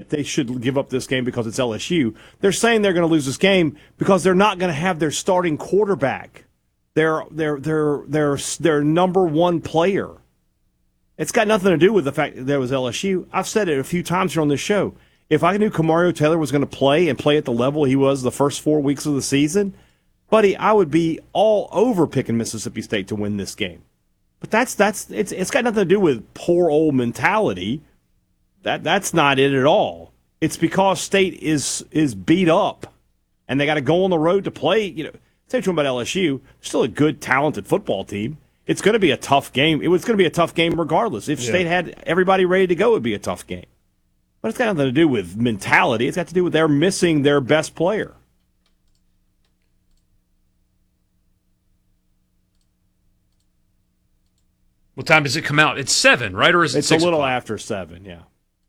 that they should give up this game because it's LSU. They're saying they're going to lose this game because they're not going to have their starting quarterback, their number one player. It's got nothing to do with the fact that there was LSU. I've said it a few times here on this show. If I knew Kamario Taylor was going to play and play at the level he was the first 4 weeks of the season, buddy, I would be all over picking Mississippi State to win this game. But it's got nothing to do with poor old mentality. That's not it at all. It's because State is beat up, and they got to go on the road to play. Say what you want about LSU, still a good, talented football team. It's going to be a tough game. It was going to be a tough game regardless. If State had everybody ready to go, it would be a tough game. But it's got nothing to do with mentality. It's got to do with they're missing their best player. What time does it come out? It's 7, right? Or is it 6 It's a little o'clock? after 7, yeah.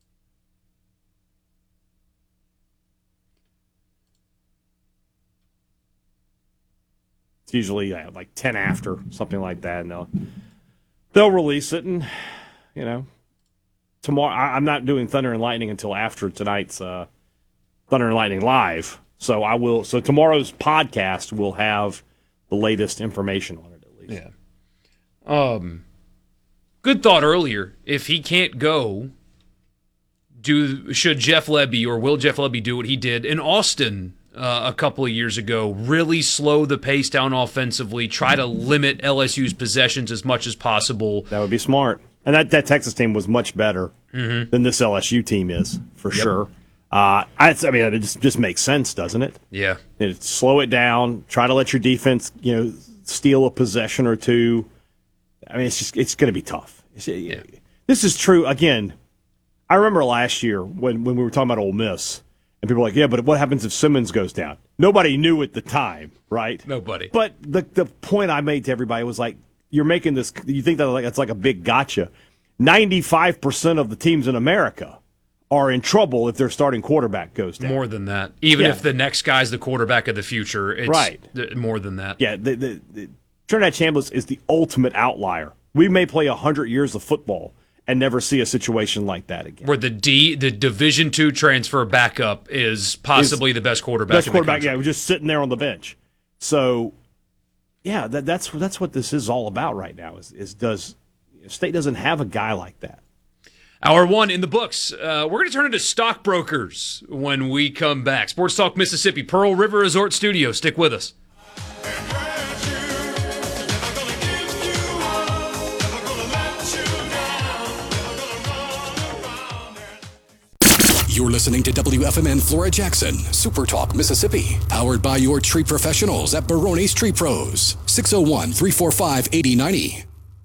It's usually like 10 after, something like that. And they'll release it, and tomorrow. I'm not doing Thunder and Lightning until after tonight's Thunder and Lightning Live. So I will. So tomorrow's podcast will have the latest information on it at least. Yeah. Good thought earlier. If he can't go, should Jeff Lebby or will Jeff Lebby do what he did in Austin a couple of years ago? Really slow the pace down offensively, try to limit LSU's possessions as much as possible. That would be smart. And that Texas team was much better than this LSU team is, for sure. It just makes sense, doesn't it? Yeah. Slow it down. Try to let your defense, steal a possession or two. I mean, it's going to be tough. This is true. Again, I remember last year when we were talking about Ole Miss, and people were like, yeah, but what happens if Simmons goes down? Nobody knew at the time, right? Nobody. But the point I made to everybody was like, you're making this, you think that it's like a big gotcha. 95% of the teams in America are in trouble if their starting quarterback goes down. More than that. Even if the next guy's the quarterback of the future, it's more than that. Yeah, the Trinidad Chambliss is the ultimate outlier. We may play 100 years of football and never see a situation like that again. Where the Division II transfer backup is possibly the best quarterback in the country. Yeah, we're just sitting there on the bench. So, yeah, that's what this is all about right now. State doesn't have a guy like that. Hour 1 in the books. We're going to turn into stockbrokers when we come back. Sports Talk Mississippi, Pearl River Resort Studio. Stick with us. You're listening to WFMN Flora Jackson, Super Talk Mississippi, powered by your tree professionals at Barone's Tree Pros, 601-345-8090.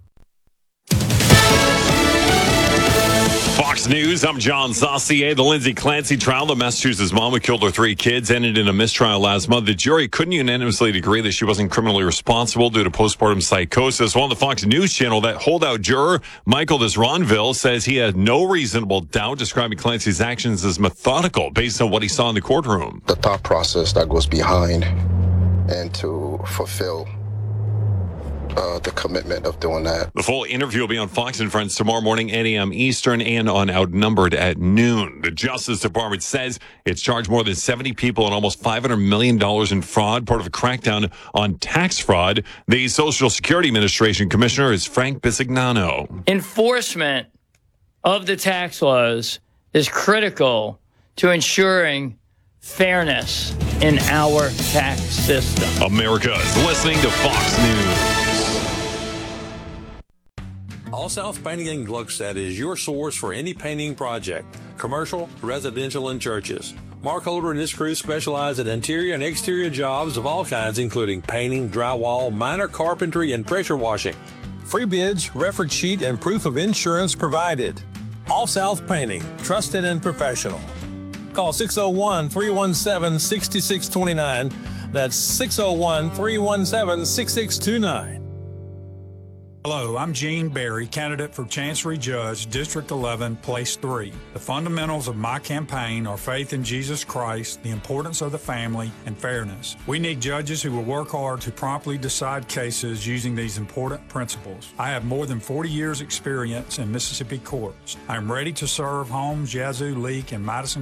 Fox News, I'm John Saucier. The Lindsay Clancy trial, the Massachusetts mom who killed her 3 kids, ended in a mistrial last month. The jury couldn't unanimously agree that she wasn't criminally responsible due to postpartum psychosis. Well, on the Fox News channel, that holdout juror, Michael Desronville, says he had no reasonable doubt, describing Clancy's actions as methodical based on what he saw in the courtroom. The thought process that goes behind and to fulfill the commitment of doing that. The full interview will be on Fox and Friends tomorrow morning, 8 a.m. Eastern, and on Outnumbered at noon. The Justice Department says it's charged more than 70 people and almost $500 million in fraud, part of a crackdown on tax fraud. The Social Security Administration Commissioner is Frank Bisignano. Enforcement of the tax laws is critical to ensuring fairness in our tax system. America is listening to Fox News. All South Painting in Gluckstadt is your source for any painting project, commercial, residential, and churches. Mark Holder and his crew specialize in interior and exterior jobs of all kinds, including painting, drywall, minor carpentry, and pressure washing. Free bids, reference sheet, and proof of insurance provided. All South Painting, trusted and professional. Call 601-317-6629. That's 601-317-6629. Hello, I'm Gene Berry, candidate for Chancery Judge, District 11, Place 3. The fundamentals of my campaign are faith in Jesus Christ, the importance of the family, and fairness. We need judges who will work hard to promptly decide cases using these important principles. I have more than 40 years' experience in Mississippi courts. I'm ready to serve Holmes, Yazoo, Leake, and Madison